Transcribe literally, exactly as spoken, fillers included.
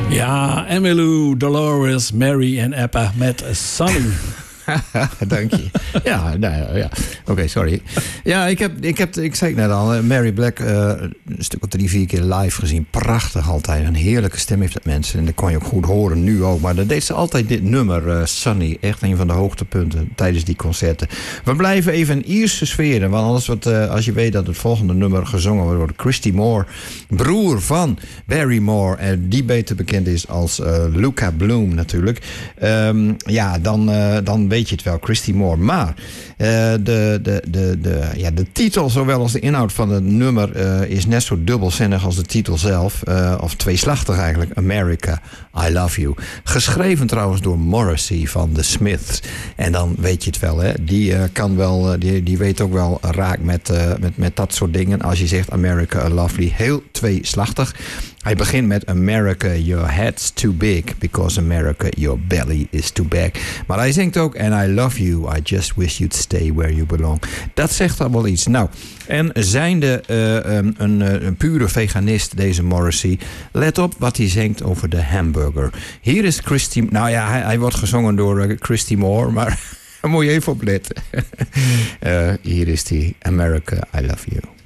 Ja, Emmylou, Dolores, Mary en Appa met Sunny. Dank je. Ja, nou ja. Oké, okay, sorry. Ja, ik heb, ik heb, ik zei het net al, Mary Black, uh, een stuk of drie, vier keer live gezien. Prachtig altijd. Een heerlijke stem heeft dat mensen. En dat kon je ook goed horen, nu ook. Maar dan deed ze altijd dit nummer, uh, Sunny. Echt een van de hoogtepunten tijdens die concerten. We blijven even in Ierse sferen. Want anders wat, uh, als je weet dat het volgende nummer gezongen wordt door Christy Moore, broer van Barry Moore. En die beter bekend is als uh, Luca Bloom natuurlijk. Um, ja, dan, uh, dan weet je het wel, Christy Moore. Maar uh, de, de, de, de, ja, de titel, zowel als de inhoud van het nummer, uh, is net zo dubbelzinnig als de titel zelf. Uh, of tweeslachtig eigenlijk. America, I Love You. Geschreven trouwens door Morrissey van The Smiths. En dan weet je het wel, hè. Die uh, kan wel, uh, die, die weet ook wel raak met, uh, met, met dat soort dingen. Als je zegt America, I Love You. Heel tweeslachtig. Hij begint met America, your head's too big. Because America, your belly is too big. Maar hij zingt ook And I love you, I just wish you'd stay where you belong. Dat zegt al wel iets. Nou, en zijnde uh, um, een, uh, een pure veganist, deze Morrissey. Let op wat hij zingt over de hamburger. Hier is Christy... Nou ja, hij, hij wordt gezongen door uh, Christy Moore, maar daar moet je even op letten. uh, hier is die America, I love you.